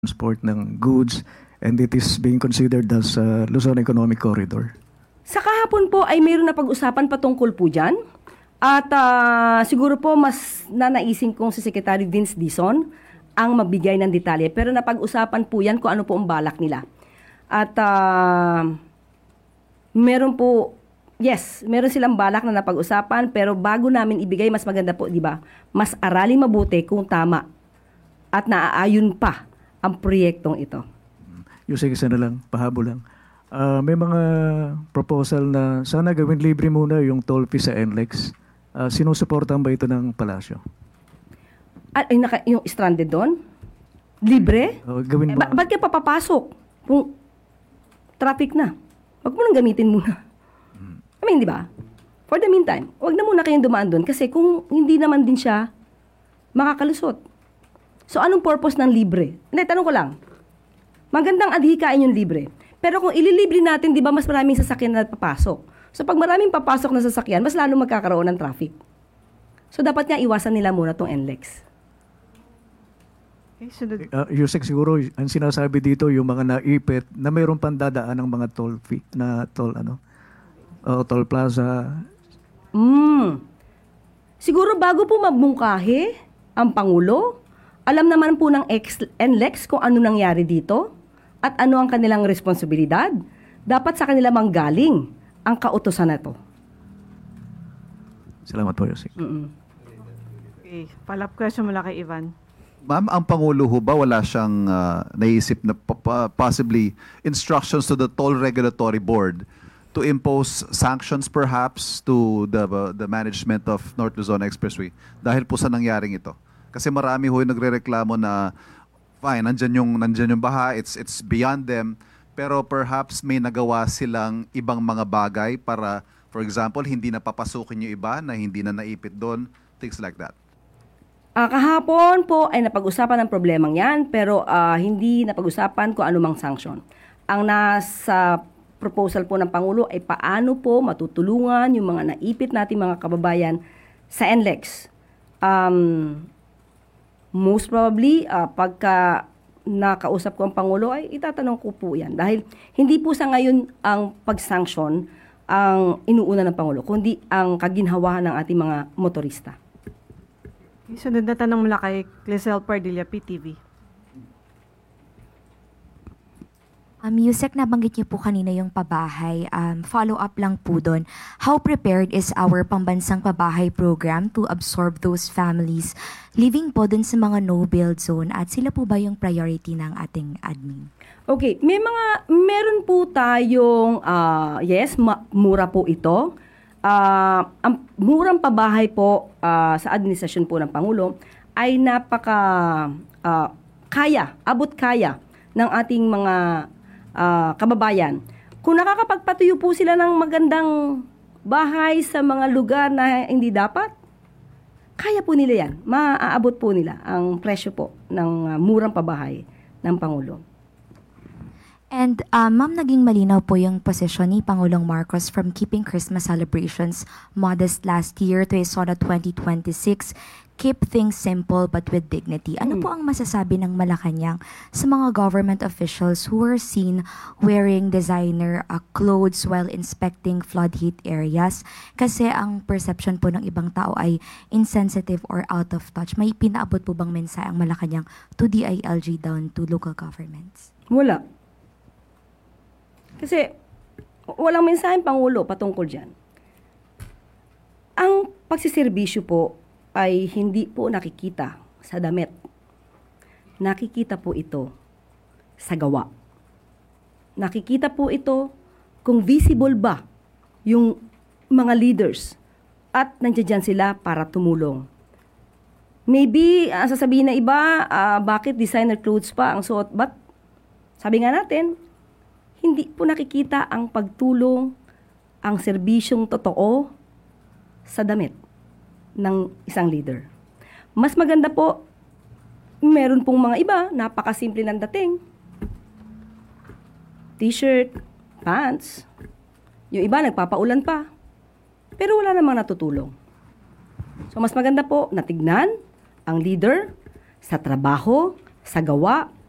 transport ng goods, and it is being considered as Luzon Economic Corridor. Sa kahapon po ay mayroon na pag-usapan patungkol po dyan. At siguro po mas nanaisin kong si Secretary Vince Dizon ang magbigay ng detalye. Pero napag-usapan po yan kung ano po ang balak nila. At meron po, yes, meron silang balak na napag-usapan. Pero bago namin ibigay, mas maganda po, di ba? Mas aralin mabuti kung tama at naaayon pa ang proyektong ito. Yung isa na lang, pahabol lang. May mga proposal na sana gawin libre muna yung toll fee sa NLEX. Sinusuportahan ba ito ng palasyo? Yung stranded doon? Libre? Gawin mo. Ba't ka papapasok? Kung traffic na. Huwag mo nang gamitin muna. I mean, di ba? For the meantime, huwag na muna kayong dumaan doon kasi kung hindi naman din siya makakalusot. So, anong purpose ng libre? Hindi, tanong ko lang. Magandang adhikain yung libre. Pero kung ililibre natin, di ba mas maraming sasakyan na papasok? So, pag maraming papasok na sasakyan, mas lalo magkakaroon ng traffic. So, dapat nga iwasan nila muna tong NLEX. Yusek, siguro, ang sinasabi dito, yung mga naipit na mayroon pang dadaan ng mga toll fee, na toll, toll plaza. Siguro bago po magmungkahi ang Pangulo, alam naman po ng NLEX kung ano nangyari dito at ano ang kanilang responsibilidad. Dapat sa kanila manggaling ang kautusan na to. Salamat po, Yusek. Okay, follow-up question mula kay Ivan. Ma'am, ang Pangulo ho ba wala siyang naisip na possibly instructions to the Toll Regulatory Board to impose sanctions perhaps to the management of North Luzon Expressway dahil po sa nangyaring ito? Kasi marami ho yung nagrereklamo na fine, nandyan yung baha, it's beyond them, pero perhaps may nagawa silang ibang mga bagay para, for example, hindi na papasukin yung iba na hindi na naipit doon, things like that. Kahapon po ay napag-usapan ang problemang yan, pero hindi napag-usapan kung anumang sanction. Ang nasa proposal po ng Pangulo ay paano po matutulungan yung mga naipit natin mga kababayan sa NLEX. Most probably, pagka nakausap ko ang Pangulo, ay itatanong ko po yan. Dahil hindi po sa ngayon ang pag-sanction ang inuuna ng Pangulo, kundi ang kaginhawahan ng ating mga motorista. Sunod na tanong mula kay Clisel Pardilla, PTV. Yusek, nabanggit niyo po kanina yung pabahay. Follow-up lang po doon. How prepared is our pambansang pabahay program to absorb those families living po doon sa mga no-build zone? At sila po ba yung priority ng ating admin? Okay, meron po tayong, yes, mura po ito. Ang murang pabahay po sa administrasyon po ng Pangulo ay abot kaya ng ating mga kababayan. Kung nakakapagpatuyo po sila ng magandang bahay sa mga lugar na hindi dapat, kaya po nila yan. Maaabot po nila ang presyo po ng murang pabahay ng Pangulo. And ma'am, naging malinaw po yung posisyon ni Pangulong Marcos from keeping Christmas celebrations modest last year to his SONA 2026, keep things simple but with dignity. Ano po ang masasabi ng Malacanang sa mga government officials who were seen wearing designer clothes while inspecting flood-hit areas? Kasi ang perception po ng ibang tao ay insensitive or out of touch. May pinaabot po bang mensahe ang Malacanang to DILG down to local governments? Wala. Kasi walang mensaheng Pangulo patungkol dyan. Ang pagsiservisyo po ay hindi po nakikita sa damit. Nakikita po ito sa gawa. Nakikita po ito kung visible ba yung mga leaders at nandiyan sila para tumulong. Maybe, sasabihin na iba, bakit designer clothes pa ang suot? But, sabi nga natin, hindi po nakikita ang pagtulong, ang serbisyong totoo sa damit ng isang leader. Mas maganda po, meron pong mga iba, napakasimple ng dating. T-shirt, pants, yung iba nagpapaulan pa, pero wala namang natutulong. So mas maganda po na tignan ang leader sa trabaho, sa gawa,